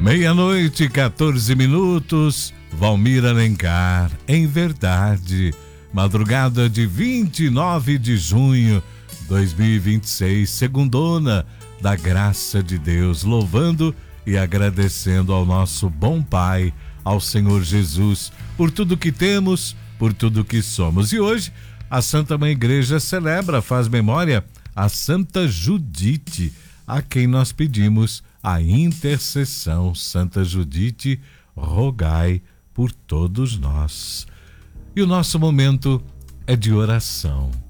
Meia-noite, 14 minutos. Valmir Alencar, em verdade. Madrugada de 29 de junho 2026, segundona da graça de Deus, louvando e agradecendo ao nosso bom Pai, ao Senhor Jesus, por tudo que temos, por tudo que somos. E hoje a Santa Mãe Igreja celebra, faz memória a Santa Judite, a quem nós pedimos a intercessão. Santa Judite, rogai por todos nós. E o nosso momento é de oração.